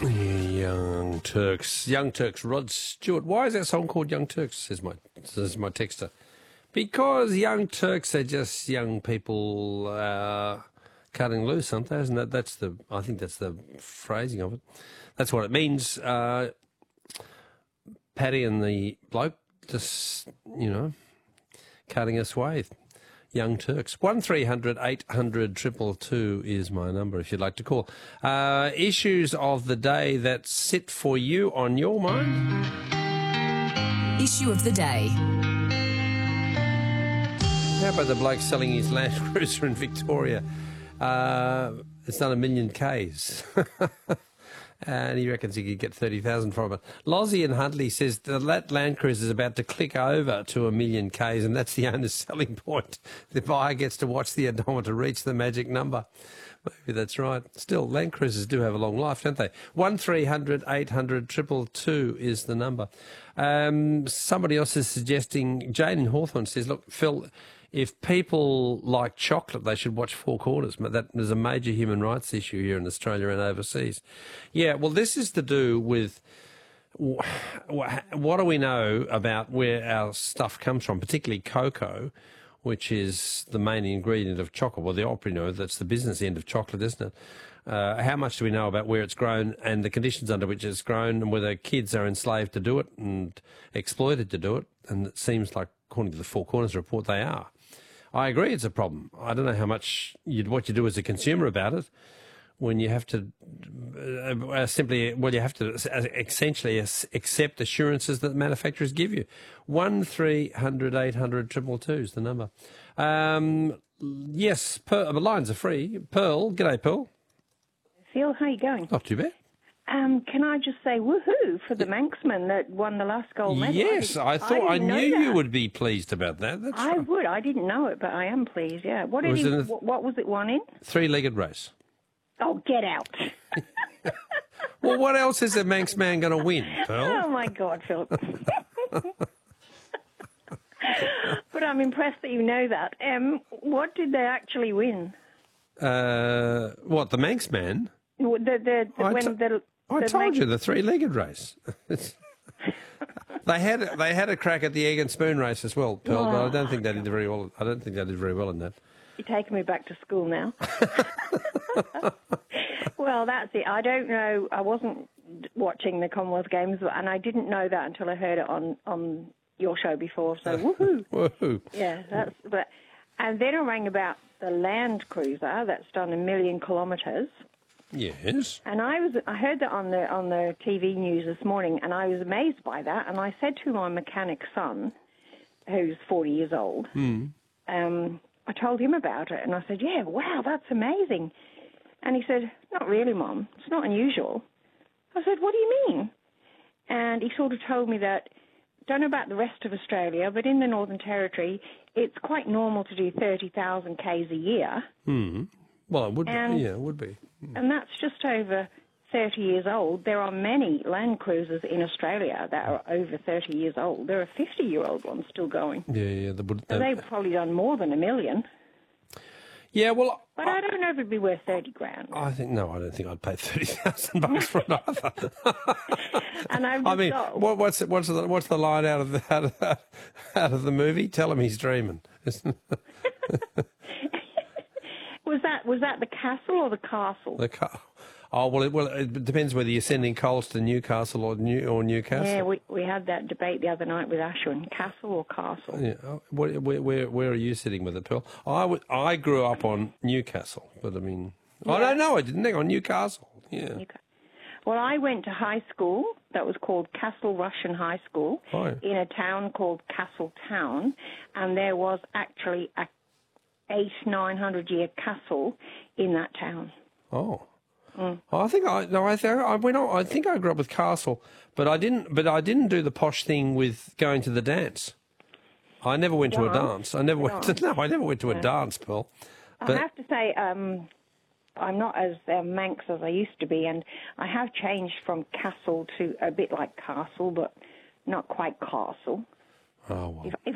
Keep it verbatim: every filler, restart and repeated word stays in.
Young Turks. Young Turks. Rod Stewart. Why is that song called Young Turks, says my, says my texter. Because Young Turks are just young people uh, cutting loose, aren't they? Isn't that, that's the, I think that's the phrasing of it. That's what it means. Uh, Paddy and the bloke just, you know, cutting us away. Young Turks. one three hundred eight hundred two two two is my number if you'd like to call. Uh, issues of the day that sit for you on your mind? Issue of the day. How about the bloke selling his Land Cruiser in Victoria? Uh, it's done a million Ks. And he reckons he could get thirty thousand from it. Lozzie in Huntley says the Land Cruiser is about to click over to a million Ks, and that's the owner's selling point. The buyer gets to watch the odometer reach the magic number. Maybe that's right. Still, Land Cruisers do have a long life, don't they? one three hundred eight hundred two two two is the number. Um, somebody else is suggesting, Jane in Hawthorne says, look, Phil, if people like chocolate, they should watch Four Corners. That is a major human rights issue here in Australia and overseas. Yeah, well, this is to do with what do we know about where our stuff comes from, particularly cocoa, which is the main ingredient of chocolate. Well, the opera, that's the business end of chocolate, isn't it? Uh, how much do we know about where it's grown and the conditions under which it's grown, and whether kids are enslaved to do it and exploited to do it? And it seems like, according to the Four Corners report, they are. I agree it's a problem. I don't know how much you'd, what you do as a consumer about it when you have to uh, simply, well, you have to essentially accept assurances that manufacturers give you. one three hundred eight hundred two two two is the number. Um, yes, per, the lines are free. Pearl, g'day, Pearl. Phil, how you going? Not too bad. Um, can I just say woohoo for the Manxman that won the last gold medal? Yes, I, I thought I, I knew you would be pleased about that. That's I right. would. I didn't know it, but I am pleased. Yeah. What did was he? a, what, what was it won in? Three-legged race. Oh, get out! Well, what else is a Manx man going to win, Pearl? Oh my God, Phil. But I'm impressed that you know that. Um, what did they actually win? Uh, what, the Manx man? The the, the I when t- the. I the told Manx- you, the three-legged race. They had they had a crack at the egg and spoon race as well, Pearl, oh, but I don't think they did very well. I don't think they did very well in that. You're taking me back to school now. Well, that's it. I don't know. I wasn't watching the Commonwealth Games, and I didn't know that until I heard it on, on your show before. So woohoo! Woohoo! Yeah, that's. But and then I rang about the Land Cruiser that's done a million kilometres. Yes. And I was I heard that on the on the T V news this morning, and I was amazed by that. And I said to my mechanic son, who's forty years old, mm. um, I told him about it, and I said, "Yeah, wow, that's amazing." And he said, "Not really, Mum. It's not unusual." I said, "What do you mean?" And he sort of told me that, don't know about the rest of Australia, but in the Northern Territory, it's quite normal to do thirty thousand Ks a year. Mm. Well, it would and, be. Yeah, it would be. Mm. And that's just over thirty years old. There are many Land Cruisers in Australia that are over thirty years old. There are fifty-year-old ones still going. Yeah, yeah. They would, so they've probably done more than a million. Yeah, well... But I, I don't know if it'd be worth thirty grand. I think, no, I don't think I'd pay thirty thousand bucks for it either. And I've just I mean, got, what, what's, what's, the, what's the line out of the, out of, out of the movie? Tell him he's dreaming. Was that was that the castle or the castle? The ca- oh well, it, well, it depends whether you're sending coals to Newcastle or New or Newcastle. Yeah, we we had that debate the other night with Ashwin. Castle or castle? Yeah. Where, where where where are you sitting with it, Pearl? I, w- I grew up on Newcastle, but I mean, yeah. I don't know. I didn't think on Newcastle. Yeah. Newcastle. Well, I went to high school that was called Castle Russian High School oh, yeah. in a town called Castle Town, and there was actually a eight, nine hundred year castle in that town. Oh. Mm. I think I no, I think I went on, I think I grew up with castle, but I didn't. But I didn't do the posh thing with going to the dance. I never went dance? to a dance. I never went. To, no, I never went to a yeah. dance, Pearl. But I have to say, um, I'm not as uh, Manx as I used to be, and I have changed from castle to a bit like castle, but not quite castle. Oh well. If, if